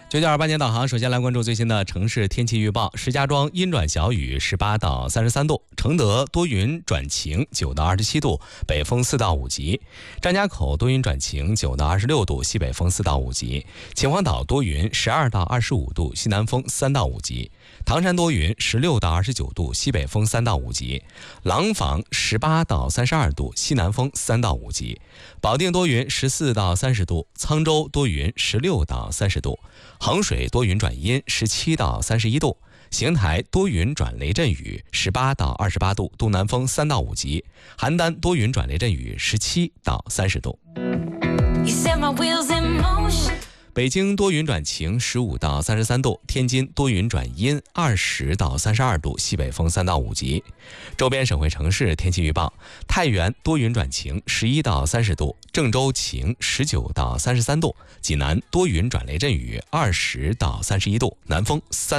9.28年导航，首先来关注最新的城市天气预报。石家庄阴转小雨，18到33度；承德多云转晴，9到27度，北风4到5级；张家口多云转晴，9到26度，西北风4到5级；秦皇岛多云，12到25度，西南风3到5级；唐山多云，16到29度，西北风3到5级；廊坊18到32度，西南风3到5级；保定多云14到30度，沧州多云16到30度。衡水多云转阴，17到31度；邢台多云转雷阵雨，18到28度，东南风3到5级；邯郸多云转雷阵雨，17到30度。北京多云转晴，15到33度；天津多云转阴，20到32度，西北风3到5级。周边省会城市天气预报：太原多云转晴，11到30度；郑州晴，19到33度；济南多云转雷阵雨，20到31度，南风3